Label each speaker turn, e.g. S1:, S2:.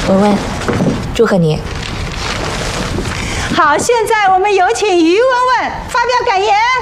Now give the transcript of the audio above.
S1: 文文，祝贺你。
S2: 好，现在我们有请于文文发表感言。